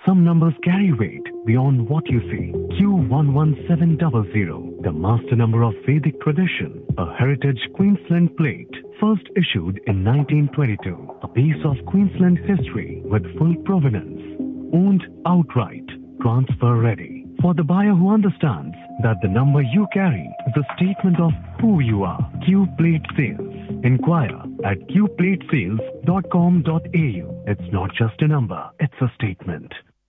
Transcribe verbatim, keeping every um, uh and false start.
Some numbers carry weight beyond what you see. Q one one seven zero zero, the master number of Vedic tradition, a heritage Queensland plate, first issued in nineteen twenty-two. A piece of Queensland history with full provenance. Owned outright. Transfer ready. For the buyer who understands that the number you carry is a statement of who you are. Q Plate Sales. Inquire at q plate sales dot com dot a u. It's not just a number, it's a statement.